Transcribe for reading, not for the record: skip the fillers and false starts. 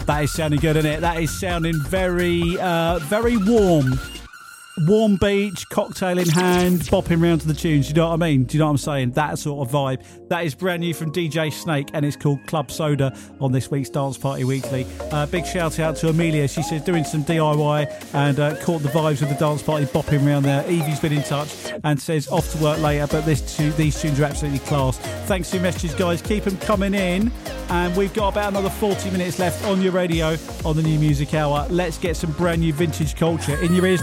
That is sounding good, isn't it? That is sounding very, very warm. Warm beach, cocktail in hand, bopping round to the tunes. You know what I mean? Do you know what I'm saying? That sort of vibe. That is brand new from DJ Snake, and it's called Club Soda on this week's Dance Party Weekly. Big shout out to Amelia. She says doing some DIY and caught the vibes of the dance party, bopping around there. Evie's been in touch and says off to work later, but these tunes are absolutely class. Thanks for your messages, guys. Keep them coming in. And we've got about another 40 minutes left on your radio on the New Music Hour. Let's get some brand new vintage culture in your ears.